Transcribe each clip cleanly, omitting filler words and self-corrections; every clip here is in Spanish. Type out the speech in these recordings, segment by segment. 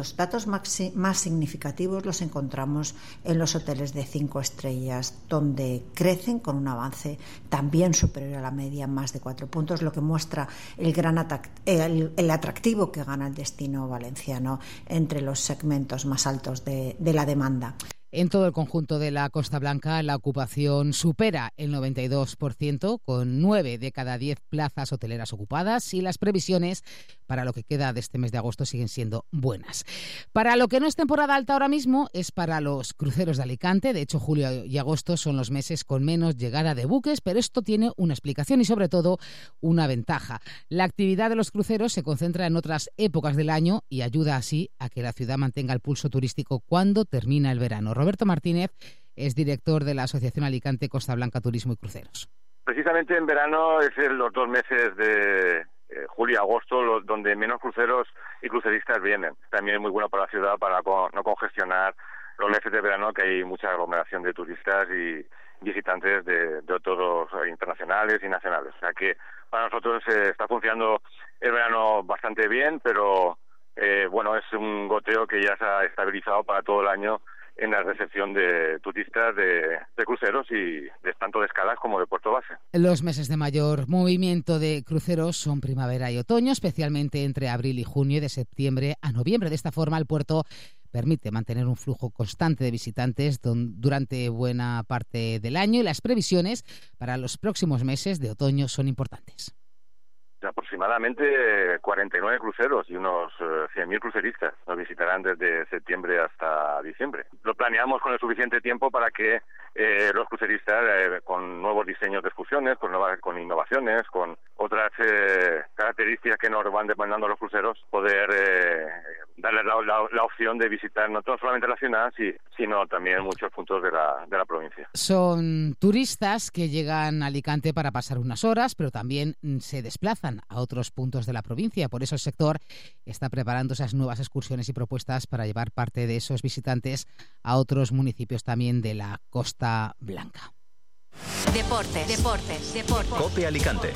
Los datos más significativos los encontramos en los hoteles de 5 estrellas, donde crecen con un avance también superior a la media, más de 4 puntos, lo que muestra el atractivo que gana el destino valenciano entre los segmentos más altos de la demanda. En todo el conjunto de la Costa Blanca, la ocupación supera el 92%, con 9 de cada 10 plazas hoteleras ocupadas, y las previsiones para lo que queda de este mes de agosto siguen siendo buenas. Para lo que no es temporada alta ahora mismo es para los cruceros de Alicante. De hecho, julio y agosto son los meses con menos llegada de buques, pero esto tiene una explicación y, sobre todo, una ventaja. La actividad de los cruceros se concentra en otras épocas del año y ayuda así a que la ciudad mantenga el pulso turístico cuando termina el verano. Roberto Martínez es director de la Asociación Alicante Costa Blanca Turismo y Cruceros. Precisamente en verano es los 2 meses de julio y agosto donde menos cruceros y cruceristas vienen. También es muy bueno para la ciudad para no congestionar los meses de verano, que hay mucha aglomeración de turistas y visitantes de todos internacionales y nacionales. O sea que para nosotros está funcionando el verano bastante bien, pero bueno, es un goteo que ya se ha estabilizado para todo el año en la recepción de turistas de cruceros y tanto de escalas como de puerto base. Los meses de mayor movimiento de cruceros son primavera y otoño, especialmente entre abril y junio, y de septiembre a noviembre. De esta forma, el puerto permite mantener un flujo constante de visitantes durante buena parte del año, y las previsiones para los próximos meses de otoño son importantes. Aproximadamente 49 cruceros y unos 100.000 cruceristas nos visitarán desde septiembre hasta diciembre. Lo planeamos con el suficiente tiempo para que los cruceristas, con nuevos diseños de excursiones, con innovaciones, con otras características que nos van demandando los cruceros, poder darles la opción de visitar no solamente la ciudad, sino también muchos puntos de la provincia. Son turistas que llegan a Alicante para pasar unas horas, pero también se desplazan a otros puntos de la provincia. Por eso el sector está preparando esas nuevas excursiones y propuestas para llevar parte de esos visitantes a otros municipios también de la Costa Blanca. Deportes. COPE Alicante.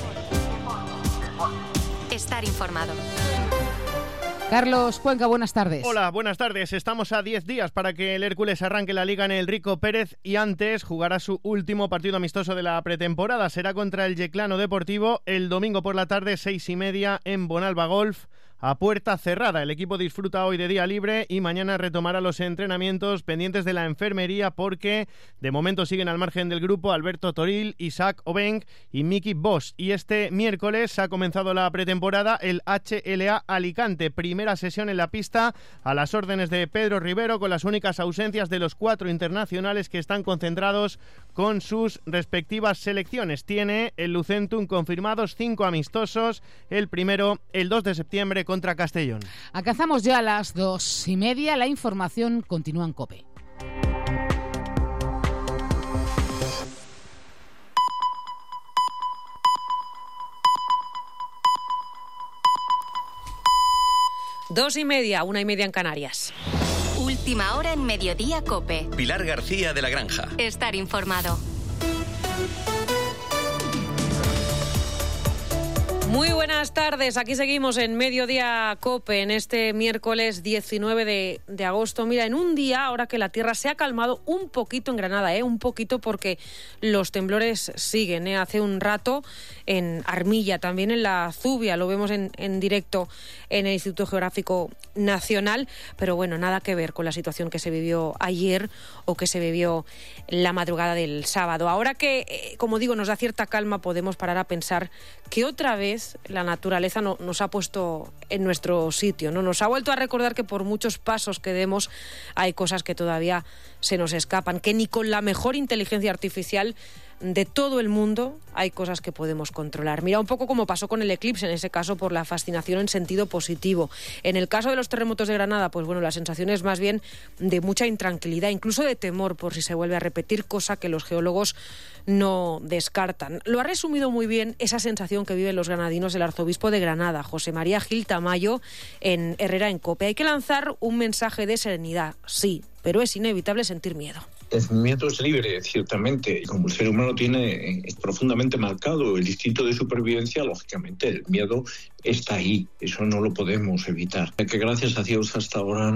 Estar informado. Carlos Cuenca, buenas tardes. Hola, buenas tardes. Estamos a 10 días para que el Hércules arranque la Liga en el Rico Pérez y antes jugará su último partido amistoso de la pretemporada. Será contra el Yeclano Deportivo el domingo por la tarde, 6:30 en Bonalba Golf. A puerta cerrada. El equipo disfruta hoy de día libre y mañana retomará los entrenamientos pendientes de la enfermería, porque de momento siguen al margen del grupo Alberto Toril, Isaac Obeng y Miki Bosch. Y este miércoles ha comenzado la pretemporada el HLA Alicante. Primera sesión en la pista a las órdenes de Pedro Rivero, con las únicas ausencias de los 4 internacionales que están concentrados con sus respectivas selecciones. Tiene el Lucentum confirmados 5 amistosos. El primero, el 2 de septiembre, contra Castellón. Alcanzamos ya a las 2:30. La información continúa en COPE. Dos y media, 1:30 en Canarias. Última hora en Mediodía COPE. Pilar García de la Granja. Estar informado. Muy buenas tardes, aquí seguimos en Mediodía COPE en este miércoles 19 de agosto. Mira, en un día, ahora que la tierra se ha calmado un poquito en Granada, un poquito, porque los temblores siguen. Hace un rato en Armilla, también en la Zubia, lo vemos en directo en el Instituto Geográfico Nacional, pero bueno, nada que ver con la situación que se vivió ayer o que se vivió la madrugada del sábado. Ahora que, como digo, nos da cierta calma, podemos parar a pensar que otra vez la naturaleza nos ha puesto en nuestro sitio, ¿no? Nos ha vuelto a recordar que por muchos pasos que demos hay cosas que todavía se nos escapan, que ni con la mejor inteligencia artificial de todo el mundo hay cosas que podemos controlar. Mira, un poco como pasó con el eclipse, en ese caso por la fascinación en sentido positivo. En el caso de los terremotos de Granada, pues bueno, la sensación es más bien de mucha intranquilidad, incluso de temor por si se vuelve a repetir, cosa que los geólogos no descartan. Lo ha resumido muy bien esa sensación que viven los granadinos el arzobispo de Granada, José María Gil Tamayo, en Herrera en COPE. Hay que lanzar un mensaje de serenidad, sí, pero es inevitable sentir miedo. El miedo es libre, ciertamente. Como el ser humano tiene profundamente marcado el instinto de supervivencia, lógicamente el miedo está ahí. Eso no lo podemos evitar. Que gracias a Dios hasta ahora